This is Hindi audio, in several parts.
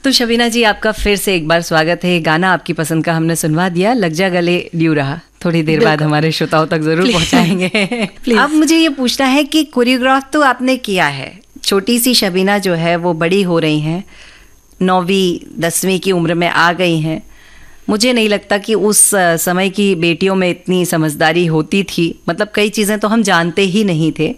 तो शबीना जी, आपका फिर से एक बार स्वागत है। गाना आपकी पसंद का हमने सुनवा दिया, लग जा गले ड्यू रहा, थोड़ी देर बाद हमारे श्रोताओं तक जरूर पहुंचाएंगे। अब मुझे ये पूछना है कि कोरियोग्राफ तो आपने किया है, छोटी सी शबीना जो है वो बड़ी हो रही हैं, 9वीं 10वीं की उम्र में आ गई हैं। मुझे नहीं लगता कि उस समय की बेटियों में इतनी समझदारी होती थी, मतलब कई चीज़ें तो हम जानते ही नहीं थे,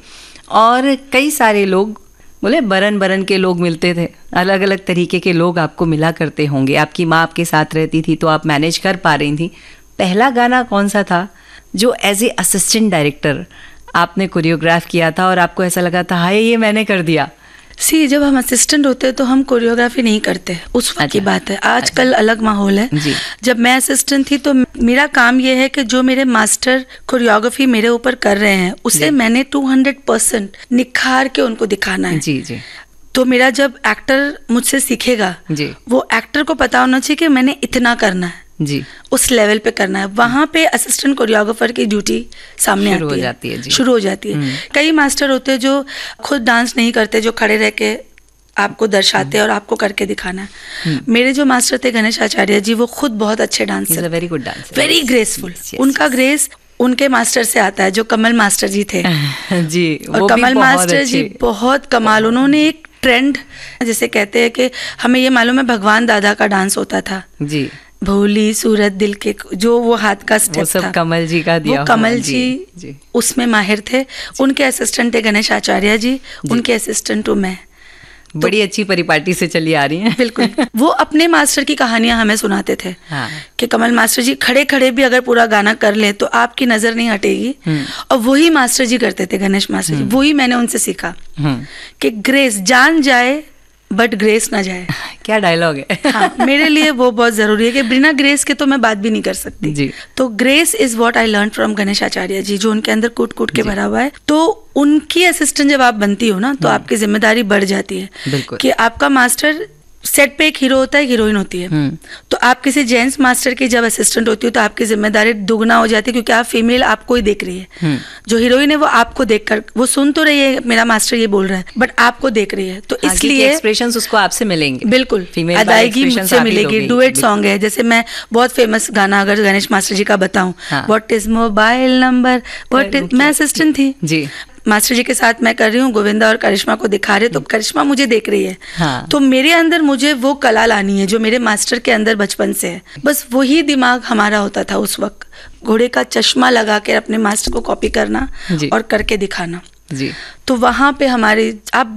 और कई सारे लोग बोले बरन के लोग मिलते थे, अलग अलग तरीके के लोग आपको मिला करते होंगे। आपकी माँ आपके साथ रहती थी तो आप मैनेज कर पा रही थी। पहला गाना कौन सा था जो एज ए असिस्टेंट डायरेक्टर आपने कोरियोग्राफ किया था और आपको ऐसा लगा था हाय ये मैंने कर दिया? जब हम असिस्टेंट होते हैं तो हम कोरियोग्राफी नहीं करते, उस वक्त की बात है। आजकल अलग माहौल है। जब मैं असिस्टेंट थी तो मेरा काम ये है कि जो मेरे मास्टर कोरियोग्राफी मेरे ऊपर कर रहे हैं उसे मैंने 200% निखार के उनको दिखाना है। जी। तो मेरा जब एक्टर मुझसे सीखेगा वो एक्टर को पता होना चाहिए कि मैंने इतना करना है जी, उस लेवल पे करना है। वहाँ पे असिस्टेंट कोरियोग्राफर की ड्यूटी सामने शुरू हो जाती है। कई मास्टर होते हैं जो खुद डांस नहीं करते, जो खड़े रह के आपको दर्शाते हैं और आपको करके दिखाना है। मेरे जो मास्टर थे गणेश आचार्य जी, वो खुद बहुत अच्छे dancer, very good dancer, very graceful. उनका ग्रेस उनके मास्टर से आता है जो कमल मास्टर जी थे जी। और कमल मास्टर जी बहुत कमाल, उन्होंने एक ट्रेंड, जैसे कहते हैं कि हमें ये मालूम है भगवान दादा का डांस होता था जी, भोली सूरत दिल के, जो वो हाथ का स्टेप था कमल जी का दिया, वो कमल जी उसमें माहिर थे। उनके असिस्टेंट थे गणेश आचार्य जी, उनके असिस्टेंट हूँ मैं। बड़ी अच्छी परिपाटी से चली आ रही हैं। बिल्कुल। वो अपने मास्टर की कहानियां हमें सुनाते थे कि कमल मास्टर जी खड़े खड़े भी अगर पूरा गाना कर ले तो आपकी नजर नहीं हटेगी, और वही मास्टर जी करते थे, गणेश मास्टर जी। वही मैंने उनसे सीखा कि ग्रेस जान जाए बट ग्रेस ना जाए। क्या डायलॉग है। हाँ, मेरे लिए वो बहुत जरूरी है कि बिना ग्रेस के तो मैं बात भी नहीं कर सकती जी। तो grace is what I learn from Ganesh Acharya जी, जो उनके अंदर कूट कूट के भरा हुआ है। तो उनकी असिस्टेंट जब आप बनती हो ना तो आपकी जिम्मेदारी बढ़ जाती है कि आपका मास्टर सेट पे एक हीरो होता है, हीरोइन होती है। तो आप किसी जेंट्स मास्टर की जब असिस्टेंट होती हो तो आपकी जिम्मेदारी दुगना हो जाती है, क्योंकि आप फीमेल आपको ही देख रही है। जो हीरोइन है वो आपको देखकर, वो सुन तो रही है मेरा मास्टर ये बोल रहा है, बट आपको देख रही है। तो इसलिए एक्सप्रेशंस उसको आपसे मिलेंगे। बिल्कुल, अदायगी मुझसे मिलेगी। डुएट सॉन्ग है, जैसे मैं बहुत फेमस गाना अगर गणेश मास्टर जी का बताऊं, what is mobile number, what is, मैं असिस्टेंट थी जी, मास्टर जी के साथ मैं कर रही हूँ, गोविंदा और करिश्मा को दिखा रहे, तो करिश्मा मुझे देख रही है। तो मेरे अंदर मुझे वो कला लानी है जो मेरे मास्टर के अंदर बचपन से है। बस वही दिमाग हमारा होता था उस वक्त, घोड़े का चश्मा लगा के अपने मास्टर को कॉपी करना और करके दिखाना जी। तो वहां पे हमारे, आप